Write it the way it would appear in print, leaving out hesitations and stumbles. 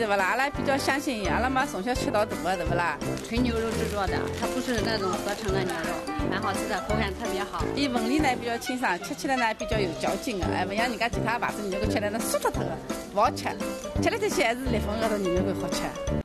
对不啦？阿拉比较相信，阿拉妈从小吃到大的，对不啦？ 纯牛肉制作的，它不是那种合成的牛肉，蛮好吃的，口感特别好。 伊纹理呢比较清爽，吃起来呢比较有嚼劲的，不像人家其他牌子牛肉吃来那酥脱脱的，不好吃。吃了这些还是烈风额头牛肉好吃。